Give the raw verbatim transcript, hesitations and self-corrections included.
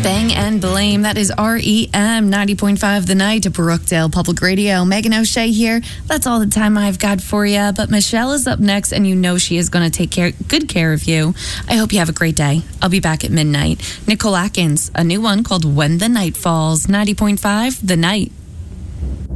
Bang and Blame. That is R E M ninety point five The Night, Brookdale Public Radio. Megan O'Shea here. That's all the time I've got for you. But Michelle is up next, and you know she is going to take care, good care of you. I hope you have a great day. I'll be back at midnight. Nicole Atkins, a new one called When the Night Falls. ninety point five The Night.